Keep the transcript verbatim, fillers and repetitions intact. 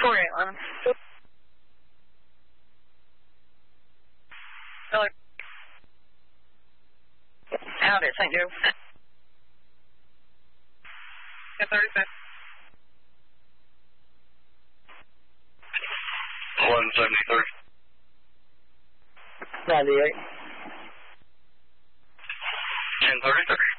four eight one. Hello. Howdy, thank you. Yeah, thirty-six. one seventy-three. ninety-eight. ten thirty-three.